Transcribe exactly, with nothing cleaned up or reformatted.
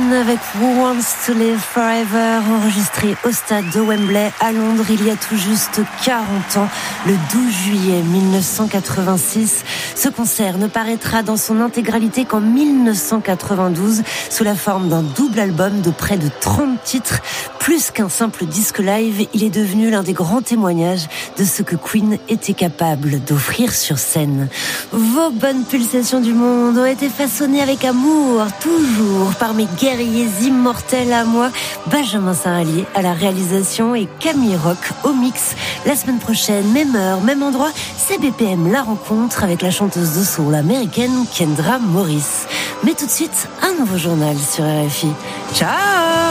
Queen avec Who Wants to Live Forever, enregistré au stade de Wembley à Londres il y a tout juste quarante ans, le douze juillet mille neuf cent quatre-vingt-six. Ce concert ne paraîtra dans son intégralité qu'en mille neuf cent quatre-vingt-douze sous la forme d'un double album de près de trente titres. Plus qu'un simple disque live, il est devenu l'un des grands témoignages de ce que Queen était capable d'offrir sur scène. Vos bonnes pulsations du monde ont été façonnées avec amour, toujours par mes guerriers immortels à moi, Benjamin Saint-Allier à la réalisation et Camille Rock au mix. La semaine prochaine, même heure, même endroit, c'est B P M La Rencontre avec la chanteuse de soul américaine Kendra Morris. Mais tout de suite, un nouveau journal sur R F I. Ciao!